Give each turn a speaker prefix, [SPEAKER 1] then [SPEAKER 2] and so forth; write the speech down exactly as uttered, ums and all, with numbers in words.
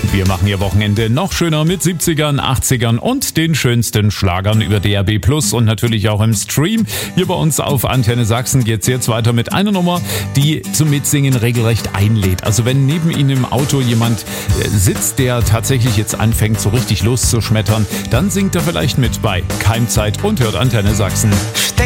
[SPEAKER 1] Wir machen Ihr Wochenende noch schöner mit siebzigern, achtzigern und den schönsten Schlagern über D A B Plus und natürlich auch im Stream. Hier bei uns auf Antenne Sachsen geht's jetzt weiter mit einer Nummer, die zum Mitsingen regelrecht einlädt. Also wenn neben Ihnen im Auto jemand sitzt, der tatsächlich jetzt anfängt, so richtig loszuschmettern, dann singt er vielleicht mit bei Keimzeit und hört Antenne Sachsen.
[SPEAKER 2] Steck